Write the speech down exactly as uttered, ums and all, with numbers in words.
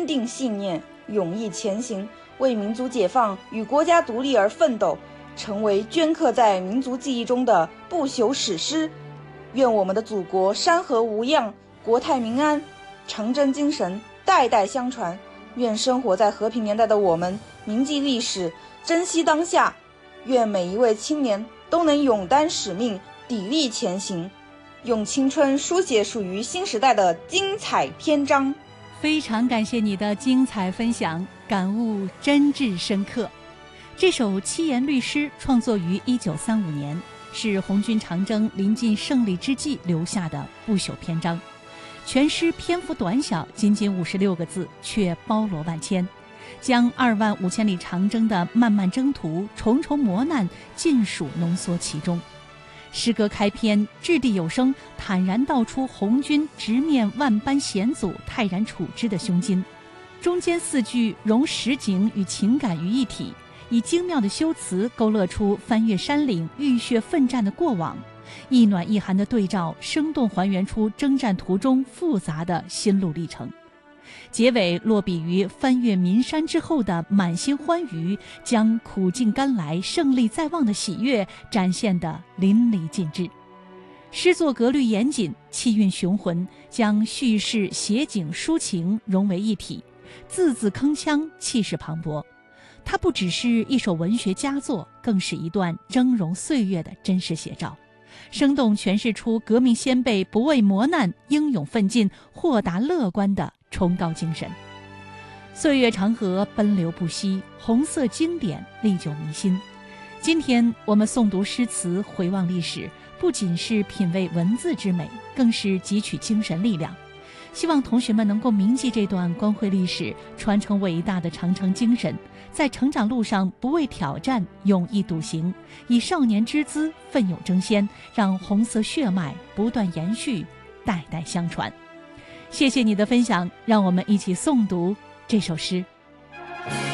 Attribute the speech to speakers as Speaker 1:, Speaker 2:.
Speaker 1: 坚定信念，勇毅前行，为民族解放与国家独立而奋斗，成为镌刻在民族记忆中的不朽史诗。愿我们的祖国山河无恙，国泰民安，长征精神代代相传。愿生活在和平年代的我们铭记历史，珍惜当下。愿每一位青年都能勇担使命，砥砺前行，用青春书写属于新时代的精彩篇章。
Speaker 2: 非常感谢你的精彩分享，感悟真挚深刻。这首七言律诗创作于一九三五年，是红军长征临近胜利之际留下的不朽篇章。全诗篇幅短小，仅仅五十六个字，却包罗万千，将二万五千里长征的漫漫征途、重重磨难尽数浓缩其中。诗歌开篇掷地有声，坦然道出红军直面万般险阻、泰然处之的胸襟。中间四句融实景与情感于一体，以精妙的修辞勾勒出翻越山岭、浴血奋战的过往，一暖一寒的对照，生动还原出征战途中复杂的心路历程。结尾落笔于翻越岷山之后的满心欢愉，将苦尽甘来、胜利在望的喜悦展现得淋漓尽致。诗作格律严谨，气韵雄浑，将叙事、写景、抒情融为一体，字字铿锵，气势磅礴。它不只是一首文学佳作，更是一段峥嵘岁月的真实写照，生动诠释出革命先辈不畏磨难、英勇奋进、豁达乐观的崇高精神。岁月长河奔流不息，红色经典历久弥新。今天我们诵读诗词，回望历史，不仅是品味文字之美，更是汲取精神力量。希望同学们能够铭记这段光辉历史，传承伟大的长城精神，在成长路上不畏挑战，勇毅笃行，以少年之姿奋勇争先，让红色血脉不断延续，代代相传。谢谢你的分享，让我们一起诵读这首诗。